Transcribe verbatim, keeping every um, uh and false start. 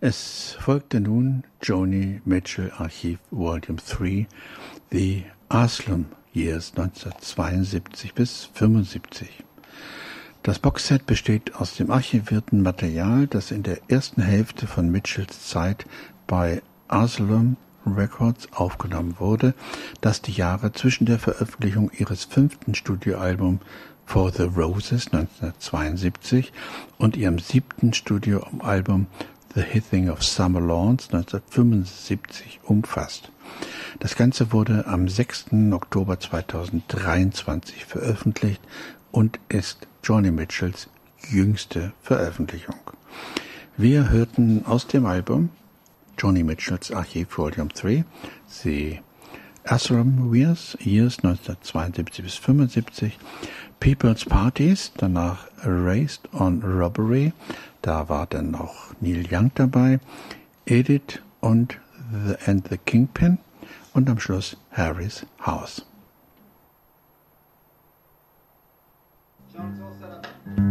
Es folgte nun Joni Mitchell Archiv Volume drei, The Asylum Years neunzehnhundertzweiundsiebzig bis fünfundsiebzig. Das Boxset besteht aus dem archivierten Material, das in der ersten Hälfte von Mitchells Zeit bei Asylum Records aufgenommen wurde, das die Jahre zwischen der Veröffentlichung ihres fünften Studioalbums For the Roses neunzehnhundertzweiundsiebzig und ihrem siebten Studioalbum The Hitting of Summer Lawns neunzehnhundertfünfundsiebzig umfasst. Das Ganze wurde am sechsten Oktober zweitausenddreiundzwanzig veröffentlicht und ist Joni Mitchells jüngste Veröffentlichung. Wir hörten aus dem Album Joni Mitchells Archiv Volume drei, The Asylum Years, Years neunzehnhundertzweiundsiebzig bis fünfundsiebzig, People's Parties, danach Erased on Robbery, da war dann noch Neil Young dabei, Edith und The, and the Kingpin und am Schluss Harry's House. Sean's all set up.